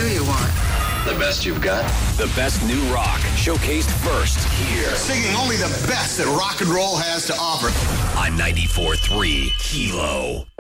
do you want? The best you've got? The best new rock, showcased first here. Singing only the best that rock and roll has to offer. On 94.3 Kilo.